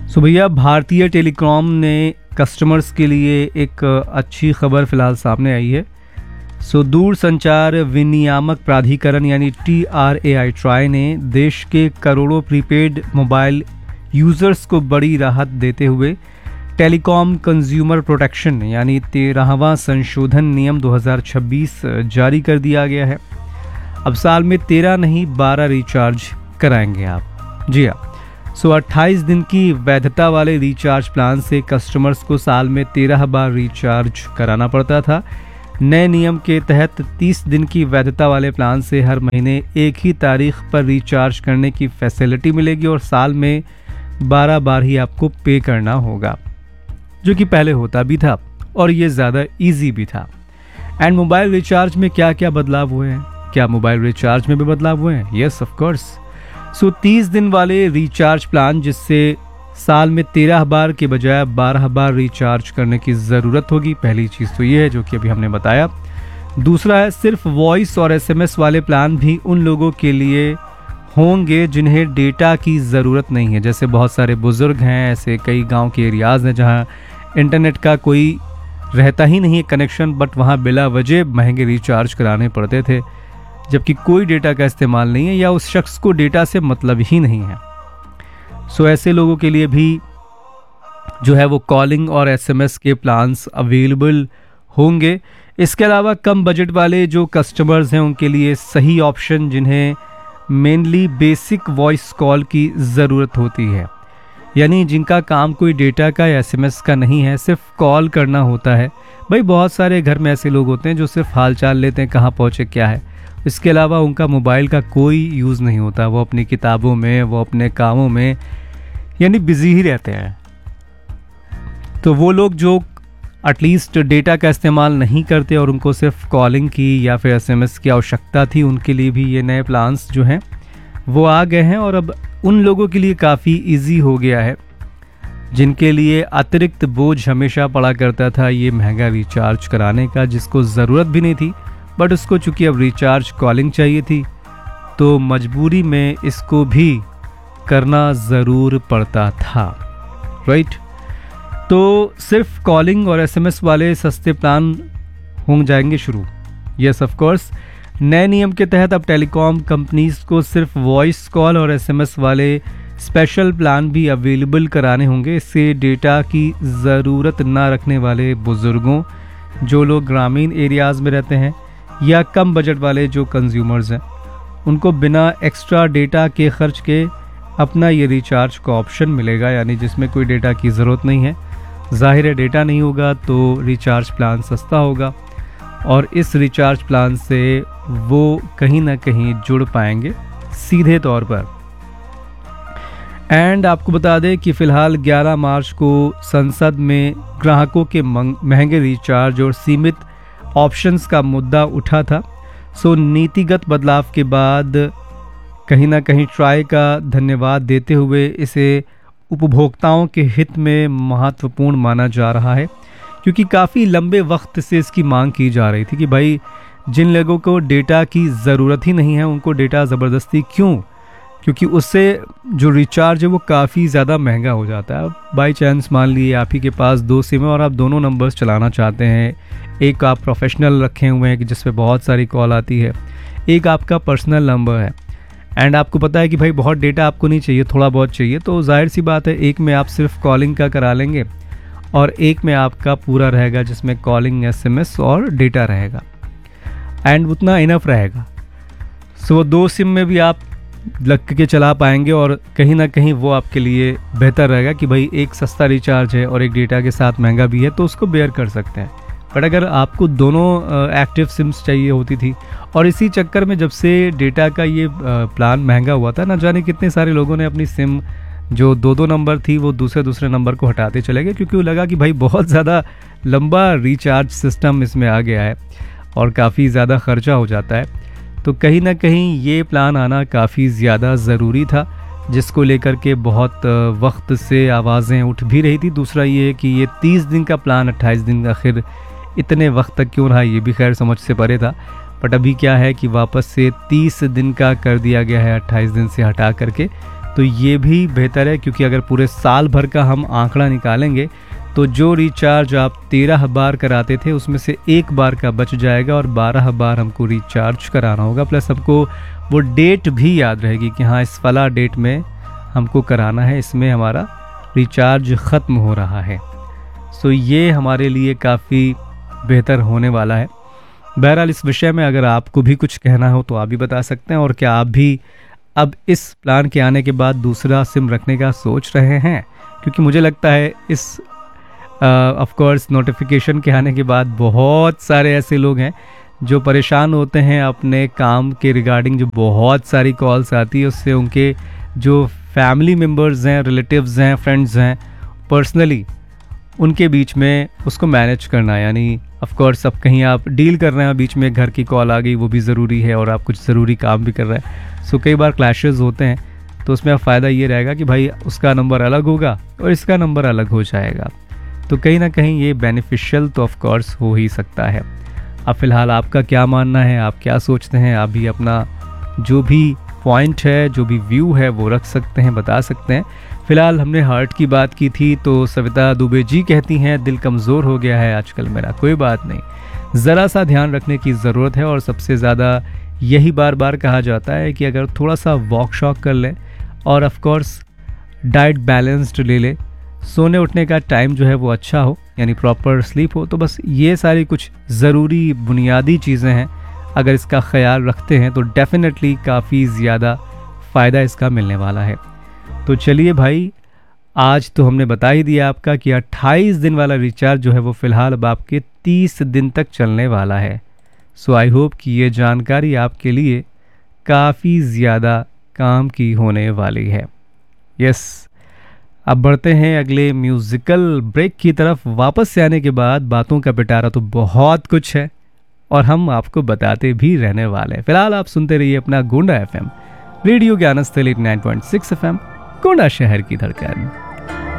सो भैया, भारतीय टेलीकॉम ने कस्टमर्स के लिए एक अच्छी खबर फिलहाल सामने आई है। सो दूर संचार विनियामक प्राधिकरण यानी TRAI ट्राई ने देश के करोड़ों प्रीपेड मोबाइल यूजर्स को बड़ी राहत देते हुए टेलीकॉम कंज्यूमर प्रोटेक्शन यानी 13वां संशोधन नियम 2026 जारी कर दिया गया है। अब साल में 13 नहीं 12 रिचार्ज कराएंगे आप। जी हाँ, सो 28 दिन की वैधता वाले रिचार्ज प्लान से कस्टमर्स को साल में 13 बार रिचार्ज कराना पड़ता था। नए नियम के तहत 30 दिन की वैधता वाले प्लान से हर महीने एक ही तारीख पर रिचार्ज करने की फैसिलिटी मिलेगी और साल में 12 बार ही आपको पे करना होगा, जो कि पहले होता भी था और ये ज़्यादा इजी भी था। एंड मोबाइल रिचार्ज में क्या क्या बदलाव हुए हैं? क्या मोबाइल रिचार्ज में भी बदलाव हुए हैं? Yes, of course. सो 30 दिन वाले रिचार्ज प्लान, जिससे साल में 13 बार के बजाय 12 बार रिचार्ज करने की ज़रूरत होगी। पहली चीज़ तो ये है जो कि अभी हमने बताया। दूसरा है सिर्फ वॉइस और SMS वाले प्लान भी उन लोगों के लिए होंगे जिन्हें डेटा की ज़रूरत नहीं है। जैसे बहुत सारे बुज़ुर्ग हैं, ऐसे कई गांव के एरियाज़ हैं जहां इंटरनेट का कोई रहता ही नहीं है कनेक्शन, बट वहां बिला वजह महंगे रिचार्ज कराने पड़ते थे जबकि कोई डेटा का इस्तेमाल नहीं है या उस शख्स को डेटा से मतलब ही नहीं है। सो ऐसे लोगों के लिए भी जो है वो कॉलिंग और SMS के प्लान्स अवेलेबल होंगे। इसके अलावा कम बजट वाले जो कस्टमर्स हैं उनके लिए सही ऑप्शन, जिन्हें मेनली बेसिक वॉइस कॉल की ज़रूरत होती है, यानी जिनका काम कोई डेटा का या SMS का नहीं है, सिर्फ कॉल करना होता है। भाई बहुत सारे घर में ऐसे लोग होते हैं जो सिर्फ हाल चाल लेते हैं, कहाँ पहुँचे क्या है। इसके अलावा उनका मोबाइल का कोई यूज़ नहीं होता, वो अपनी किताबों में, वो अपने कामों में यानी बिजी ही रहते हैं। तो वो लोग जो एटलीस्ट डेटा का इस्तेमाल नहीं करते और उनको सिर्फ कॉलिंग की या फिर SMS की आवश्यकता थी, उनके लिए भी ये नए प्लान्स जो हैं वो आ गए हैं। और अब उन लोगों के लिए काफ़ी इजी हो गया है जिनके लिए अतिरिक्त बोझ हमेशा पड़ा करता था ये महंगा रिचार्ज कराने का, जिसको ज़रूरत भी नहीं थी, बट उसको चूँकि अब रिचार्ज कॉलिंग चाहिए थी तो मजबूरी में इसको भी करना ज़रूर पड़ता था, राइट। तो सिर्फ कॉलिंग और SMS वाले सस्ते प्लान हो जाएंगे शुरू। Yes, of course. नए नियम के तहत अब टेलीकॉम कंपनीज को सिर्फ वॉइस कॉल और SMS वाले स्पेशल प्लान भी अवेलेबल कराने होंगे। इससे डेटा की ज़रूरत ना रखने वाले बुज़ुर्गों, जो लोग ग्रामीण एरियाज़ में रहते हैं, या कम बजट वाले जो कंज्यूमर्स हैं, उनको बिना एक्स्ट्रा डेटा के खर्च के अपना ये रिचार्ज का ऑप्शन मिलेगा, यानी जिसमें कोई डेटा की ज़रूरत नहीं है। ज़ाहिर है डेटा नहीं होगा तो रिचार्ज प्लान सस्ता होगा और इस रिचार्ज प्लान से वो कहीं ना कहीं जुड़ पाएंगे सीधे तौर पर। एंड आपको बता दें कि फ़िलहाल 11 मार्च को संसद में ग्राहकों के महंगे रिचार्ज और सीमित ऑप्शंस का मुद्दा उठा था। सो नीतिगत बदलाव के बाद कहीं ना कहीं ट्राई का धन्यवाद देते हुए इसे उपभोक्ताओं के हित में महत्वपूर्ण माना जा रहा है, क्योंकि काफ़ी लंबे वक्त से इसकी मांग की जा रही थी कि भाई जिन लोगों को डेटा की ज़रूरत ही नहीं है उनको डेटा ज़बरदस्ती क्यों, क्योंकि उससे जो रिचार्ज है वो काफ़ी ज़्यादा महंगा हो जाता है। बाई चांस मान लिए आप ही के पास 2 सिम है और आप दोनों नंबर्स चलाना चाहते हैं, एक आप प्रोफेशनल रखे हुए हैं कि जिस पे बहुत सारी कॉल आती है, एक आपका पर्सनल नंबर है, एंड आपको पता है कि भाई बहुत डेटा आपको नहीं चाहिए, थोड़ा बहुत चाहिए, तो जाहिर सी बात है एक में आप सिर्फ कॉलिंग का करा लेंगे और एक में आपका पूरा रहेगा जिसमें कॉलिंग, SMS और डेटा रहेगा, एंड उतना इनफ रहेगा। सो 2 सिम में भी आप लग के चला पाएंगे और कहीं ना कहीं वो आपके लिए बेहतर रहेगा कि भाई एक सस्ता रिचार्ज है और एक डेटा के साथ महंगा भी है तो उसको बेयर कर सकते हैं। बट अगर आपको दोनों एक्टिव सिम्स चाहिए होती थी, और इसी चक्कर में जब से डेटा का ये प्लान महंगा हुआ था, ना जाने कितने सारे लोगों ने अपनी सिम जो 2 नंबर थी वो दूसरे नंबर को हटाते चले गए, क्योंकि वो लगा कि भाई बहुत ज़्यादा लंबा रिचार्ज सिस्टम इसमें आ गया है और काफ़ी ज़्यादा खर्चा हो जाता है। तो कहीं ना कहीं ये प्लान आना काफ़ी ज़्यादा ज़रूरी था, जिसको लेकर के बहुत वक्त से आवाज़ें उठ भी रही थी। दूसरा ये कि ये 30 दिन का प्लान 28 दिन आखिर इतने वक्त तक क्यों रहा, ये भी खैर समझ से परे था। बट अभी क्या है कि वापस से 30 दिन का कर दिया गया है, 28 दिन से हटा करके तो ये भी बेहतर है, क्योंकि अगर पूरे साल भर का हम आंकड़ा निकालेंगे तो जो रिचार्ज आप 13 बार कराते थे उसमें से 1 बार का बच जाएगा और 12 बार हमको रिचार्ज कराना होगा। प्लस हमको वो डेट भी याद रहेगी कि हाँ इस फला डेट में हमको कराना है, इसमें हमारा रिचार्ज ख़त्म हो रहा है। सो ये हमारे लिए काफ़ी बेहतर होने वाला है। बहरहाल इस विषय में अगर आपको भी कुछ कहना हो तो आप भी बता सकते हैं। और क्या आप भी अब इस प्लान के आने के बाद दूसरा सिम रखने का सोच रहे हैं? क्योंकि मुझे लगता है इस ऑफ कोर्स नोटिफिकेशन के आने के बाद बहुत सारे ऐसे लोग हैं जो परेशान होते हैं अपने काम के रिगार्डिंग। जो बहुत सारी कॉल्स आती है उससे उनके जो फैमिली मेम्बर्स हैं, रिलेटिव्स हैं, फ्रेंड्स हैं, पर्सनली उनके बीच में उसको मैनेज करना, यानी ऑफ कोर्स अब कहीं आप डील कर रहे हैं, बीच में घर की कॉल आ गई, वो भी ज़रूरी है और आप कुछ ज़रूरी काम भी कर रहे हैं। सो कई बार क्लैशेस होते हैं, तो उसमें अब फ़ायदा ये रहेगा कि भाई उसका नंबर अलग होगा और इसका नंबर अलग हो जाएगा। तो कहीं ना कहीं ये बेनिफिशियल तो ऑफ कोर्स हो ही सकता है। अब फ़िलहाल आपका क्या मानना है, आप क्या सोचते हैं? आप भी अपना जो भी पॉइंट है, जो भी व्यू है वो रख सकते हैं, बता सकते हैं। फ़िलहाल हमने हार्ट की बात की थी, तो सविता दुबे जी कहती हैं दिल कमज़ोर हो गया है आजकल मेरा। कोई बात नहीं, ज़रा सा ध्यान रखने की ज़रूरत है और सबसे ज़्यादा यही बार बार कहा जाता है कि अगर थोड़ा सा वॉक शॉक कर लें और ऑफ कोर्स डाइट बैलेंस्ड ले ले, सोने उठने का टाइम जो है वो अच्छा हो, यानी प्रॉपर स्लीप हो, तो बस ये सारी कुछ ज़रूरी बुनियादी चीज़ें हैं। अगर इसका ख्याल रखते हैं तो डेफिनेटली काफ़ी ज़्यादा फ़ायदा इसका मिलने वाला है। तो चलिए भाई, आज तो हमने बता ही दिया आपका कि 28 दिन वाला रिचार्ज जो है वो फ़िलहाल अब आपके 30 दिन तक चलने वाला है। सो आई होप कि ये जानकारी आपके लिए काफ़ी ज़्यादा काम की होने वाली है। यस, अब बढ़ते हैं अगले म्यूज़िकल ब्रेक की तरफ। वापस से आने के बाद बातों का पिटारा तो बहुत कुछ है और हम आपको बताते भी रहने वाले हैं। फिलहाल आप सुनते रहिए अपना Gonda FM, radio ज्ञानस्थल 89.6 FM, Gonda शहर की धड़कन।